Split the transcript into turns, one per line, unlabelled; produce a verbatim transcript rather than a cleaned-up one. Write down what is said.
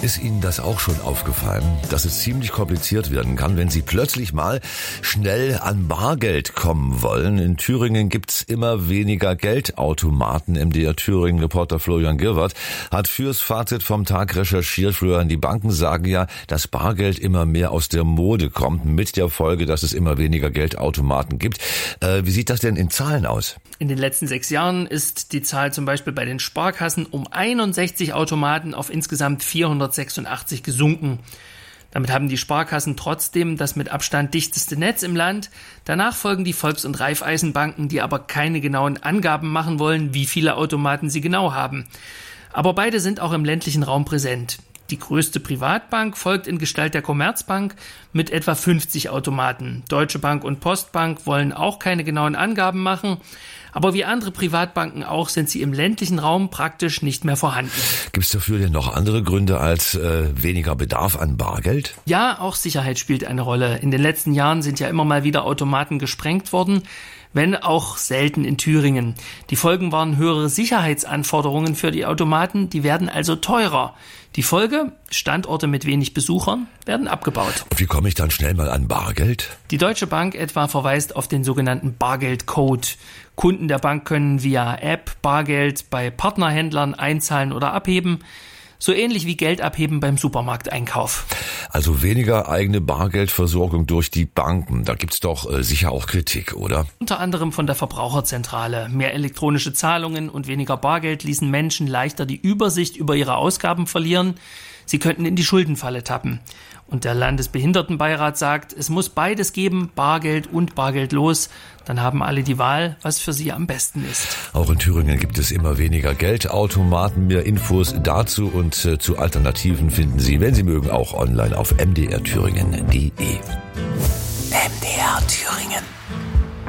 Ist Ihnen das auch schon aufgefallen, dass es ziemlich kompliziert werden kann, wenn Sie plötzlich mal schnell an Bargeld kommen wollen? In Thüringen gibt's immer weniger Geldautomaten. M D R Thüringen-Reporter Florian Girwart hat fürs Fazit vom Tag recherchiert. Florian, die Banken sagen ja, dass Bargeld immer mehr aus der Mode kommt, mit der Folge, dass es immer weniger Geldautomaten gibt. Äh, wie sieht das denn in Zahlen aus?
In den letzten sechs Jahren ist die Zahl zum Beispiel bei den Sparkassen um einundsechzig Automaten auf insgesamt vierhundertsechsundachtzig gesunken. Damit haben die Sparkassen trotzdem das mit Abstand dichteste Netz im Land. Danach folgen die Volks- und Raiffeisenbanken, die aber keine genauen Angaben machen wollen, wie viele Automaten sie genau haben. Aber beide sind auch im ländlichen Raum präsent. Die größte Privatbank folgt in Gestalt der Commerzbank mit etwa fünfzig Automaten. Deutsche Bank und Postbank wollen auch keine genauen Angaben machen. Aber wie andere Privatbanken auch, sind sie im ländlichen Raum praktisch nicht mehr vorhanden.
Gibt es dafür denn noch andere Gründe als äh, weniger Bedarf an Bargeld?
Ja, auch Sicherheit spielt eine Rolle. In den letzten Jahren sind ja immer mal wieder Automaten gesprengt worden, wenn auch selten in Thüringen. Die Folgen waren höhere Sicherheitsanforderungen für die Automaten, die werden also teurer. Die Folge, Standorte mit wenig Besuchern, werden abgebaut.
Wie komme ich dann schnell mal an Bargeld?
Die Deutsche Bank etwa verweist auf den sogenannten Bargeldcode. Kunden der Bank können via App Bargeld bei Partnerhändlern einzahlen oder abheben. So ähnlich wie Geld abheben beim Supermarkteinkauf.
Also weniger eigene Bargeldversorgung durch die Banken. Da gibt's doch äh, sicher auch Kritik, oder?
Unter anderem von der Verbraucherzentrale. Mehr elektronische Zahlungen und weniger Bargeld ließen Menschen leichter die Übersicht über ihre Ausgaben verlieren. Sie könnten in die Schuldenfalle tappen. Und der Landesbehindertenbeirat sagt, es muss beides geben, Bargeld und bargeldlos. Dann haben alle die Wahl, was für sie am besten ist.
Auch in Thüringen gibt es immer weniger Geldautomaten. Mehr Infos dazu und äh, zu Alternativen finden Sie, wenn Sie mögen, auch online auf m d r thüringen punkt d e.